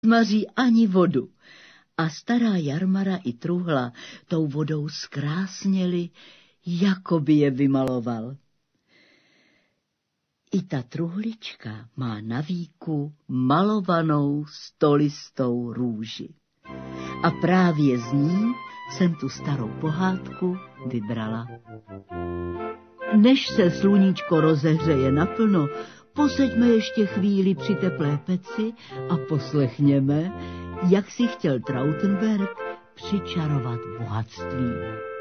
Maří ani vodu. A stará jarmara i truhla tou vodou zkrásněli, jako by je vymaloval. I ta truhlička má na víku malovanou stolistou růži. A právě z ní jsem tu starou pohádku vybrala. Než se sluníčko rozehřeje naplno, poseďme ještě chvíli při teplé peci a poslechněme, jak si chtěl Trautenberg přičarovat bohatství.